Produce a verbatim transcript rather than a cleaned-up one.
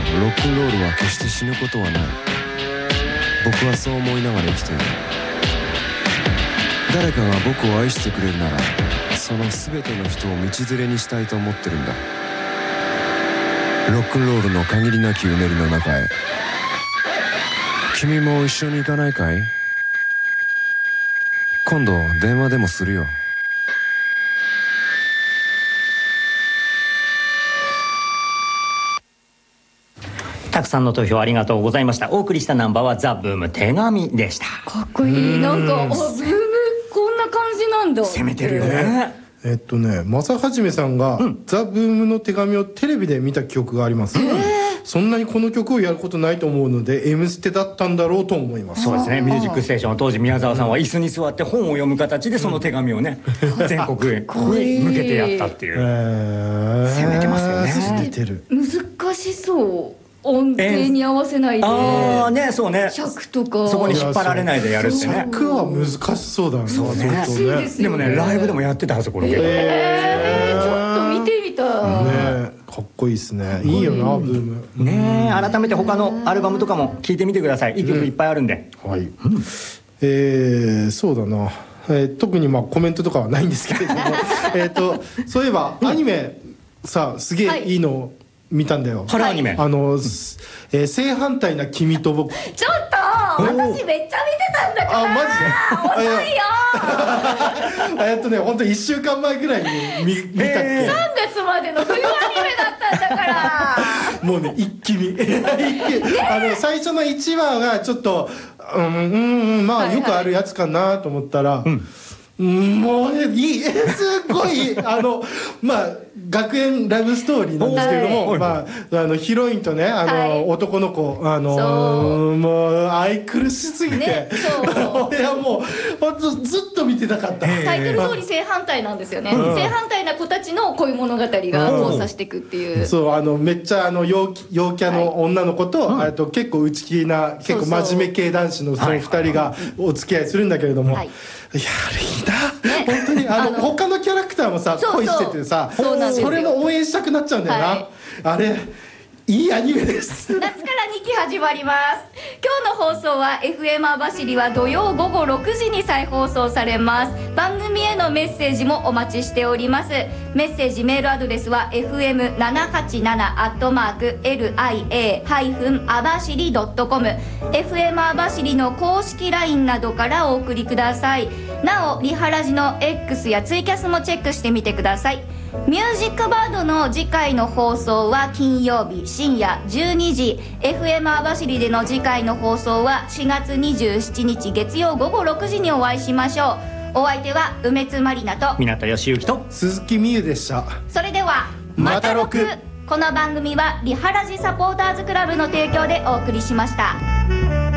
ロックンロールは決して死ぬことはない。僕はそう思いながら生きている。誰かが僕を愛してくれるなら、その全ての人を道連れにしたいと思ってるんだ。ロックンロールの限りなきうねりの中へ。君も一緒に行かないかい？今度電話でもするよ。 たくさんの投票ありがとうございました。お送りしたナンバーはザ・ブーム手紙でした。 かっこいい。なんかあブームこんな感じなんだ。 攻めてるよね。 えっとね正はじめさんが、うん、ザ・ブームの手紙をテレビで見た記憶があります、えー、そんなにこの曲をやることないと思うので M ステだったんだろうと思います。 そうですね。ミュージックステーション当時宮沢さんは椅子に座って本を読む形でその手紙をね、うん、全国へ向けてやったっていう、えー、攻めてますよね。 攻めてる。 難しそう。音程に合わせないで、えー、ああね、そうね、 尺とかそこに引っ張られないでやるってね。 尺は難しそうだね。 そうね。 難しいですよね。 でもねライブでもやってたはずこれ。 えー、ちょっと見てみたい。 ね、かっこいいですね。いいよなブーム。 ね、改めて他のアルバムとかも聞いてみてください。いい曲いっぱいあるんで。 はい。えー、そうだな。えー、特にまあコメントとかはないんですけれども、えっとそういえばアニメさすげえいいの見たんだよ。 春アニメ。 あの、えー、正反対な君と僕。 ちょっと私めっちゃ見てたんだから。 あ、マジで？ 遅いよ。 えっとね、本当いっしゅうかんまえぐらいに 見, 見たっけ、えー、 さんがつまでの冬アニメだったんだからもうね一気見あの最初のいちわがちょっとうんうんまあよくあるやつかなと思ったら、はいはい、うん、もうねいいすごいあのまあ学園ラブストーリーなんですけれども、はい、まあ、あのヒロインとねあの、はい、男の子あのー、もう愛くるしすぎて、ね、俺はもうほんとずっと見てなかった。 タイトル通り正反対なんですよね、うん、正反対な子たちの恋物語が交差していくっていう、うん、 そうあのめっちゃあの陽気、陽キャの女の子と、はい、あと結構内気な結構真面目系男子のそのふたりがお付き合いするんだけれども、はい、いやあれいいな、ね、本当にあの他のキャラクターもさ恋しててさ、それも応援したくなっちゃうんだよな、はい、あれいいアニメです。 夏からにき始まります。今日の放送は エフエム 網走は土曜ごごろくじに再放送されます。番組へのメッセージもお待ちしております。メッセージメールアドレスは エフエムななはちなな アットマーク エルアイエー 網走 ドットコム エフエム 網走の公式 ライン などからお送りください。なおリハラジの X やツイキャスもチェックしてみてください。ミュージックバードの次回の放送は金曜日深夜じゅうにじ、 エフエム 網走での次回の放送はしがつにじゅうしちにち月曜ごごろくじにお会いしましょう。お相手は梅津まりなと港義之と鈴木美優でした。 それではまたろく。 この番組はリハラジサポーターズクラブの提供でお送りしました。